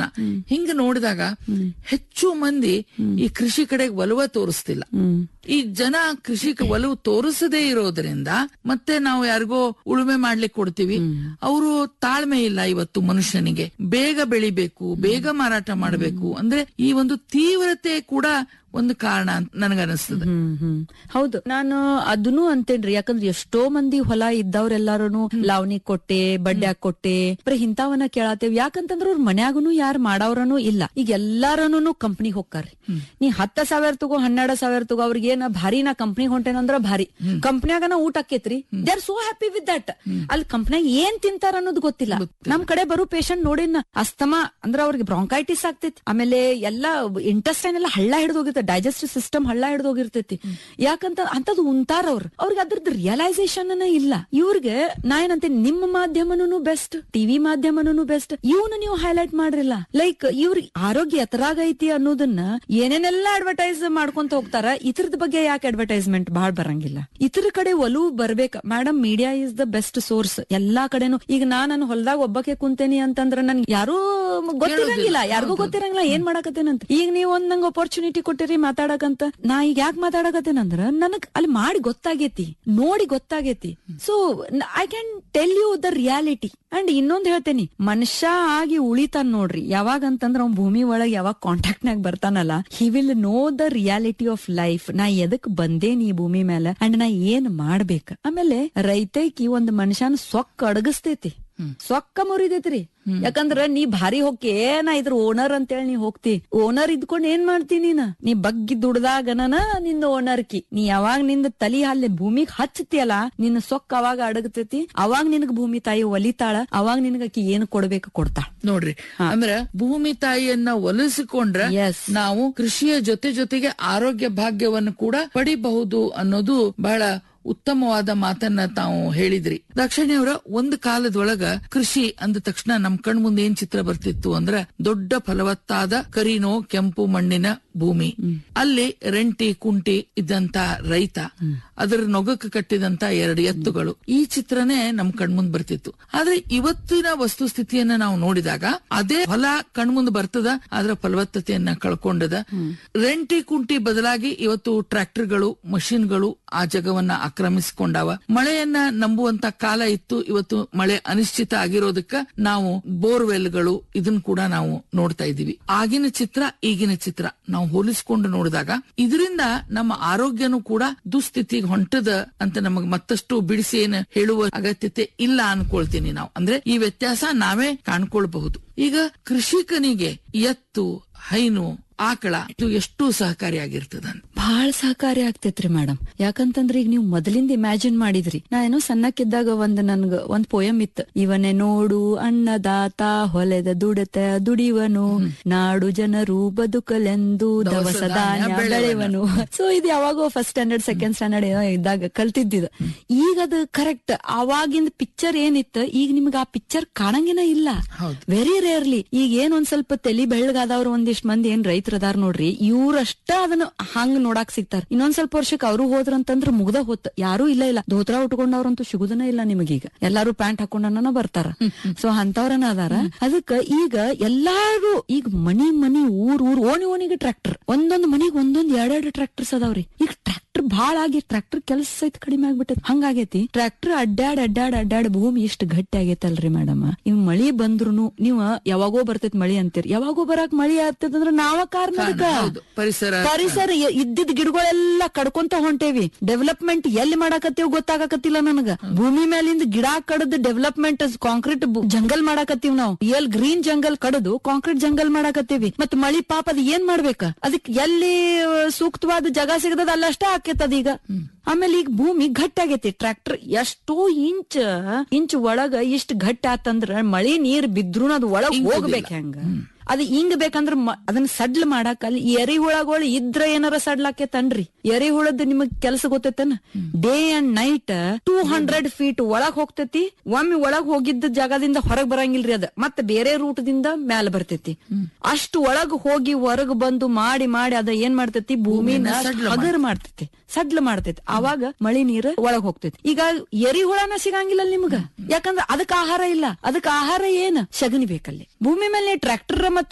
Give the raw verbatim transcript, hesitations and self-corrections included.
ಹಿಂಗ ನೋಡಿದಾಗ ಹೆಚ್ಚು ಮಂದಿ ಈ ಕೃಷಿ ಕಡೆಗೆ ಒಲವ ತೋರಿಸ್ತಿಲ್ಲ. ಈ ಜನ ಕೃಷಿ ಒಲವು ತೋರಿಸದೇ ಇರೋದ್ರಿಂದ ಮತ್ತೆ ನಾವು ಯಾರಿಗೋ ಉಳುಮೆ ಮಾಡ್ಲಿಕ್ಕೆ ಕೊಡ್ತೀವಿ, ಅವರು ತಾಳ್ಮೆ ಇಲ್ಲ ಇವತ್ತು ಮನುಷ್ಯನಿಗೆ. ಬೇಗ ಬೆಳಿಬೇಕು, ಬೇಗ ಮಾರಾಟ ಮಾಡಬೇಕು ಅಂದ್ರೆ ಈ ಒಂದು ತೀವ್ರತೆ ಕೂಡ ಒಂದು ಕಾರಣ ಅಂತ ನನಗನ್ನಿಸ್ತದೆ. ಹ್ಮ್ ಹ್ಮ್ ಹೌದು, ನಾನು ಅದನ್ನು ಅಂತೇನ್ರಿ. ಯಾಕಂದ್ರೆ ಎಷ್ಟೋ ಮಂದಿ ಹೊಲ ಇದ್ದವ್ರೆಲ್ಲಾರು ಲಾವಣಿ ಕೊಟ್ಟೆ, ಬಡ್ಡೆ ಕೊಟ್ಟೆ, ಬರೀ ಇಂಥವನ್ನ ಕೇಳತ್ತೇವ್. ಯಾಕಂತಂದ್ರ ಅವ್ರ ಮನ್ಯಾಗನು ಯಾರು ಮಾಡವ್ರನು ಇಲ್ಲ. ಈಗ ಎಲ್ಲಾರನು ಕಂಪ್ನಿಗ್ ಹೋಗ್ತಾರ್ರಿ. ನೀ ಹತ್ತ ಸಾವಿರ ತಗೋ, ಹನ್ನೆರಡು ಸಾವಿರ ತಗೋ, ಅವ್ರಿಗೆ ಏನ ಭಾರಿ ನಾ ಕಂಪ್ನಿಗ್ ಹೊಂಟೇನಂದ್ರ ಭಾರಿ, ಕಂಪ್ನಿಯಾಗನ ಊಟ ಆಕೇತ್ರಿ, they are so happy with that. ಅಲ್ಲಿ ಕಂಪ್ನಿಯಾಗ ಏನ್ ತಿಂತಾರ ಅನ್ನೋದು ಗೊತ್ತಿಲ್ಲ. ನಮ್ ಕಡೆ ಬರೋ ಪೇಷಂಟ್ ನೋಡಿನ ಅಸ್ತಮಾ ಅಂದ್ರ ಅವ್ರಿಗೆ ಬ್ರಾಂಕೈಟಿಸ್ ಆಗ್ತೈತಿ, ಆಮೇಲೆ ಎಲ್ಲಾ ಇಂಟೆಸ್ಟೈನ್ ಎಲ್ಲ ಹಳ್ಳ ಹಿಡಿದೋಗಿರ್ತೈತಿ, ಡೈಜೆಸ್ಟಿವ್ ಸಿಸ್ಟಮ್ ಹಳ್ಳ ಹಿಡಿದೋಗಿರ್ತೈತಿ. ಯಾಕಂತ ಅಂತದ್ ಉಂತಾರ ಅವ್ರು, ಅವ್ರಿಗೆ ಅದ್ರದ್ದು ರಿಯಲೈಸೇಷನ್ ಇಲ್ಲ. ಇವ್ರಿಗೆ ನಾ ಏನಂತೆ, ನಿಮ್ಮ ಮಾಧ್ಯಮನೂ ಬೆಸ್ಟ್, ಟಿವಿ ಮಾಧ್ಯಮನೂ ಬೆಸ್ಟ್, ಇವನು ನೀವು ಹೈಲೈಟ್ ಮಾಡ್ರಿಲ್ಲ. ಲೈಕ್ ಇವ್ರಿಗೆ ಆರೋಗ್ಯ ಎತ್ತರಾಗೈತಿ ಅನ್ನೋದನ್ನ ಏನೇನೆಲ್ಲ ಅಡ್ವರ್ಟೈಸ್ ಮಾಡ್ಕೊಂತ ಹೋಗ್ತಾರ, ಇತರದ ಬಗ್ಗೆ ಯಾಕೆ ಅಡ್ವರ್ಟೈಸ್ಮೆಂಟ್ ಬಾಳ್ ಬರಂಗಿಲ್ಲ. ಇತರ ಕಡೆ ಒಲವು ಬರ್ಬೇಕ madam. Media is the best source ಎಲ್ಲಾ ಕಡೆನು. ಈಗ ನಾನು ಹೊಲದಾಗ ಒಬ್ಬಕ್ಕೆ ಕುಂತೇನಿ ಅಂತಂದ್ರ ನನ್ಗೆ ಯಾರು ಗೊತ್ತಿರಂಗಿಲ್ಲ, ಯಾರಿಗೂ ಗೊತ್ತಿರಂಗಿಲ್ಲ ಏನ್ ಮಾಡಾಕತ್ತೇನಂತ. ಈಗ ನೀವ್ ಒಂದ್ ನಂಗೆ ಅಪರ್ಚುನಿಟಿ ಕೊಟ್ಟಿರಿ ಮಾತಾಡಕಂತ, ನಾ ಈಗ ಯಾಕೆ ಮಾತಾಡಕತ್ತೇನಂದ್ರ ನನಗ್ ಅಲ್ಲಿ ಮಾಡಿ ಗೊತ್ತಾಗೇತಿ, ನೋಡಿ ಗೊತ್ತಾಗೇತಿ. So I can tell you the reality. And ಇನ್ನೊಂದ್ ಹೇಳ್ತೇನಿ, ಮನುಷ್ಯ ಆಗಿ ಉಳಿತಾನ ನೋಡ್ರಿ ಯಾವಾಗ ಅಂತಂದ್ರ ಅವ್ನ್ ಭೂಮಿ ಒಳಗ್ ಯಾವಾಗ ಕಾಂಟ್ಯಾಕ್ಟ್ ನಾಗ ಬರ್ತಾನಲ್ಲ, he will know the reality of life. ನಾ ಎದಕ್ ಬಂದೇನಿ ಈ ಭೂಮಿ ಮೇಲೆ ಅಂಡ್ ನಾ ಏನ್ ಮಾಡ್ಬೇಕ. ಆಮೇಲೆ ರೈತೈಕಿ ಒಂದ್ ಮನುಷ್ಯನ ಸೊಕ್ಕ ಅಡಗಿಸ್ತೈತಿ, ಸೊಕ್ಕ ಮುರಿದೈತ್ರಿ. ಯಾಕಂದ್ರ ನೀ ಭಾರಿ ಹೋಗಿ ಏನ ಇದ್ರ ಓನರ್ ಅಂತೇಳಿ ನೀ ಹೋಗ್ತಿ, ಓನರ್ ಇದ್ಕೊಂಡ್ ಏನ್ ಮಾಡ್ತಿ ನೀನ, ನೀ ಬಗ್ಗಿ ದುಡ್ದಾಗನ ನಿಂದ ಓನರ್ಕಿ. ನೀ ಯಾವಾಗ ನಿಂದ ತಲಿ ಅಲ್ಲಿ ಭೂಮಿಗ್ ಹಚ್ಚತಿಯಲ್ಲ, ನಿನ್ನ ಸೊಕ್ಕ ಅವಾಗ ಅಡಗತೈತಿ, ಅವಾಗ ನಿನಗ್ ಭೂಮಿ ತಾಯಿ ಒಲಿತಾಳ, ಅವಾಗ ನಿನಗಕಿ ಏನ್ ಕೊಡ್ಬೇಕು ಕೊಡ್ತಾಳ ನೋಡ್ರಿ. ಅಂದ್ರ ಭೂಮಿ ತಾಯಿಯನ್ನ ಒಲಿಸಿಕೊಂಡ್ರೆ ನಾವು ಕೃಷಿಯ ಜೊತೆ ಜೊತೆಗೆ ಆರೋಗ್ಯ ಭಾಗ್ಯವನ್ನು ಕೂಡ ಪಡಿಬಹುದು ಅನ್ನೋದು ಬಹಳ ಉತ್ತಮವಾದ ಮಾತನ್ನ ತಾವು ಹೇಳಿದ್ರಿ. ದಾಕ್ಷಾಯಿಣಿಯವರ, ಒಂದು ಕಾಲದೊಳಗ ಕೃಷಿ ಅಂದ ತಕ್ಷಣ ನಮ್ ಕಣ್ ಮುಂದೆ ಏನ್ ಚಿತ್ರ ಬರ್ತಿತ್ತು ಅಂದ್ರೆ ದೊಡ್ಡ ಫಲವತ್ತಾದ ಕರಿನೋ ಕೆಂಪು ಮಣ್ಣಿನ ಭೂಮಿ, ಅಲ್ಲಿ ರೆಂಟಿ ಕುಂಟಿ ಇದ್ದಂತ ರೈತ, ಅದರ ನೊಗಕ್ಕೆ ಕಟ್ಟಿದಂತ ಎರಡು ಎತ್ತುಗಳು, ಈ ಚಿತ್ರನೇ ನಮ್ ಕಣ್ಮುಂದ್ ಬರ್ತಿತ್ತು. ಆದ್ರೆ ಇವತ್ತಿನ ವಸ್ತುಸ್ಥಿತಿಯನ್ನ ನಾವು ನೋಡಿದಾಗ ಅದೇ ಹೊಲ ಕಣ್ಮುಂದ್ ಬರ್ತದ, ಅದರ ಫಲವತ್ತತೆಯನ್ನ ಕಳ್ಕೊಂಡದ. ರೆಂಟಿ ಕುಂಟಿ ಬದಲಾಗಿ ಇವತ್ತು ಟ್ರ್ಯಾಕ್ಟರ್ಗಳು, ಮಷಿನ್ಗಳು ಆ ಜಗವನ್ನ ಆಕ್ರಮಿಸಿಕೊಂಡಾವ. ಮಳೆಯನ್ನ ನಂಬುವಂತ ಕಾಲ ಇತ್ತು, ಇವತ್ತು ಮಳೆ ಅನಿಶ್ಚಿತ ಆಗಿರೋದಕ್ಕ ನಾವು ಬೋರ್ವೆಲ್ಗಳು ಇದನ್ ಕೂಡ ನಾವು ನೋಡ್ತಾ ಇದೀವಿ. ಆಗಿನ ಚಿತ್ರ ಈಗಿನ ಚಿತ್ರ ನಾವು ಹೋಲಿಸಿಕೊಂಡು ನೋಡಿದಾಗ ಇದರಿಂದ ನಮ್ಮ ಆರೋಗ್ಯನೂ ಕೂಡ ದುಸ್ಥಿತಿಗೆ ಹೊಂಟದ ಅಂತ ನಮಗ್ ಮತ್ತಷ್ಟು ಬಿಡಿಸಿ ಏನ್ ಹೇಳುವ ಅಗತ್ಯತೆ ಇಲ್ಲ ಅನ್ಕೊಳ್ತೀನಿ ನಾವು. ಅಂದ್ರೆ ಈ ವ್ಯತ್ಯಾಸ ನಾವೇ ಕಾಣ್ಕೊಳ್ಬಹುದು. ಈಗ ಕೃಷಿಕನಿಗೆ ಎತ್ತು, ಹೈನು, ಆಕಳ ಇದು ಎಷ್ಟು ಸಹಕಾರಿಯಾಗಿರ್ತದ? ಬಹಳ ಸಹಕಾರಿ ಆಗ್ತೈತ್ರಿ ಮೇಡಮ್. ಯಾಕಂತಂದ್ರ ಈಗ ನೀವು ಮೊದಲಿಂದ ಇಮ್ಯಾಜಿನ್ ಮಾಡಿದ್ರಿ, ನಾ ಏನೋ ಸಣ್ಣಕ್ಕಿದ್ದಾಗ ಒಂದ್ ನನ್ಗ ಒಂದ್ ಪೋಯಮ್ ಇತ್ತು, ಇವನೇ ನೋಡು ಅನ್ನದಾತ ಹೊಲೆದ ದುಡತ ದುಡಿವನು, ನಾಡು ಜನರು ಬದುಕಲೆಂದು ದವಸ ಧಾನ್ಯ ಬೆಳೆವನು. ಸೊ ಇದು ಯಾವಾಗೋ ಫಸ್ಟ್ ಸ್ಟ್ಯಾಂಡರ್ಡ್ ಸೆಕೆಂಡ್ ಸ್ಟ್ಯಾಂಡರ್ಡ್ ಏನೋ ಇದ್ದಾಗ ಕಲ್ತಿದ್ದಿದ. ಈಗ ಅದು ಕರೆಕ್ಟ್ ಅವಾಗಿಂದ ಪಿಕ್ಚರ್ ಏನಿತ್ತು, ಈಗ ನಿಮ್ಗೆ ಆ ಪಿಕ್ಚರ್ ಕಾಣಂಗಿನ ಇಲ್ಲ, ವೆರಿ ರೇರ್ಲಿ. ಈಗ ಏನ್ ಒಂದ್ ಸ್ವಲ್ಪ ತಲಿ ಬೆಳ್ಳಗಾದವ್ರು ಒಂದಿಷ್ಟ್ ಮಂದಿ ಏನ್ ರೈತ ಅದಾರ ನೋಡ್ರಿ, ಇವ್ರಷ್ಟ ಅದನ್ನ ಹಂಗ್ ನೋಡಾಕ್ ಸಿಗ್ತಾರ. ಇನ್ನೊಂದ್ ಸ್ವಲ್ಪ ವರ್ಷಕ್ಕೆ ಅವರು ಹೋದ್ರಂತಂದ್ರ ಮುಗ್ದ ಹೊತ್ತ ಯಾರು ಇಲ್ಲ ಇಲ್ಲ ಧೋತ್ರ ಉಟ್ಕೊಂಡವ್ರಂತೂ ಸಿಗುದನ ಇಲ್ಲ ನಿಮಗೀಗ, ಎಲ್ಲಾರು ಪ್ಯಾಂಟ್ ಹಾಕೊಂಡನ ಬರ್ತಾರ. ಸೊ ಅಂತವ್ರನ ಅದಾರ. ಅದಕ್ಕ ಈಗ ಎಲ್ಲಾರು ಈಗ ಮನಿ ಮನಿ ಊರ್ ಊರ್ ಓಣಿ ಓಣಿಗೆ ಟ್ರ್ಯಾಕ್ಟರ್, ಒಂದೊಂದ್ ಮನಿಗ್ ಒಂದೊಂದ್ ಎರಡೆರಡು ಟ್ರ್ಯಾಕ್ಟರ್ಸ್ ಅದಾವ್ರಿ. ಈಗ ಟ್ರ್ಯಾಕ್ಟರ್ ಭಾಳ ಆಗಿ ಟ್ರ್ಯಾಕ್ಟರ್ ಕೆಲಸ ಸಹಿತ ಕಡಿಮೆ ಆಗ್ಬಿಟ್ಟದ. ಹಂಗಾಗೈತಿ ಟ್ರ್ಯಾಕ್ಟರ್ ಅಡ್ಡಾಡ್ ಅಡ್ಡಾಡ್ ಅಡ್ಡಾಡ್ ಭೂಮಿ ಇಷ್ಟ ಗಟ್ಟಿ ಆಗೈತಲ್ರಿ ಮೇಡಮ್. ಇವ್ ಮಳಿ ಬಂದ್ರುನು ನೀವ್ ಯಾವಾಗೋ ಬರ್ತೈತ್ ಮಳಿ ಅಂತೀರಿ, ಯಾವಾಗೋ ಬರಾಕ್ ಮಳಿ ಆಗ್ತದಂದ್ರ ನಾವ ಕಾರಣ. ಪರಿಸರ ಪರಿಸರ ಇದ್ದಿದ್ ಗಿಡಗಳೆಲ್ಲ ಕಡ್ಕೊಂತ ಹೊಂಟೇವಿ. ಡೆವಲಪ್ಮೆಂಟ್ ಎಲ್ಲಿ ಮಾಡಾಕತ್ತೀವ್ ಗೊತ್ತಾಗಕತ್ತಿಲ್ಲ ನನಗ. ಭೂಮಿ ಮೇಲಿಂದ ಗಿಡ ಕಡದ್ ಡೆವಲಪ್ಮೆಂಟ್ ಕಾಂಕ್ರೀಟ್ ಜಂಗಲ್ ಮಾಡಾಕತ್ತೀವ್ ನಾವು. ಎಲ್ ಗ್ರೀನ್ ಜಂಗಲ್ ಕಡದು ಕಾಂಕ್ರೀಟ್ ಜಂಗಲ್ ಮಾಡಾಕತ್ತೀವಿ. ಮತ್ ಮಳಿ ಪಾಪ ಅದ್ ಏನ್ ಮಾಡ್ಬೇಕ, ಅದಕ್ ಎಲ್ಲಿ ಸೂಕ್ತವಾದ ಜಾಗ ಸಿಗದ ಅಲ್ಲಷ್ಟ ಆಕೇತದ ಈಗ. ಆಮೇಲೆ ಈಗ ಭೂಮಿ ಗಟ್ಟಿ ಆಗೈತಿ. ಟ್ರ್ಯಾಕ್ಟರ್ ಎಷ್ಟೋ ಇಂಚ್ ಇಂಚ್ ಒಳಗ ಇಷ್ಟ ಗಟ್ಟಿ ಆತಂದ್ರ ಮಳಿ ನೀರ್ ಬಿದ್ರು ಅದು ಒಳಗ್ ಹೋಗ್ಬೇಕ ಹೆಂಗ. ಅದ್ ಹಿಂಗ್ ಬೇಕಂದ್ರ ಅದನ್ನ ಸಡ್ಲ್ ಮಾಡಾಕ ಅಲ್ಲಿ ಎರಿಹುಳಗಳು ಇದ್ರ ಏನಾರ ಸಡ್ಲಾಕೇತನ್ರಿ. ಎರಿಹುಳದ್ ನಿಮಗ್ ಕೆಲಸ ಗೊತ್ತೈತನ, day and night two hundred feet ಒಳಗ್ ಹೋಗ್ತೈತಿ. ಒಮ್ಮೆ ಒಳಗ್ ಹೋಗಿದ್ದ ಜಾಗದಿಂದ ಹೊರಗ್ ಬರಂಗಿಲ್ರಿ, ಅದ ಮತ್ತೆ ಬೇರೆ ರೂಟ್ ದಿಂದ ಮ್ಯಾಲ ಬರ್ತೈತಿ. ಅಷ್ಟು ಒಳಗ್ ಹೋಗಿ ಹೊರಗ್ ಬಂದು ಮಾಡಿ ಮಾಡಿ ಅದ ಏನ್ ಮಾಡ್ತೈತಿ, ಭೂಮಿನ ಹಗರ್ ಮಾಡ್ತೈತಿ, ಸಡ್ಲ್ ಮಾಡ್ತೈತಿ. ಅವಾಗ ಮಳಿ ನೀರ್ ಒಳಗ್ ಹೋಗ್ತೈತಿ. ಈಗ ಎರಿಹುಳನ ಸಿಗಂಗಿಲ್ಲ ನಿಮ್ಗ, ಯಾಕಂದ್ರ ಅದಕ್ ಆಹಾರ ಇಲ್ಲ. ಅದಕ್ ಆಹಾರ ಏನ್, ಸಗಣಿ ಬೇಕಲ್ಲಿ. ಭೂಮಿ ಮೇಲೆ ಟ್ರ್ಯಾಕ್ಟರ್ ಮತ್ತು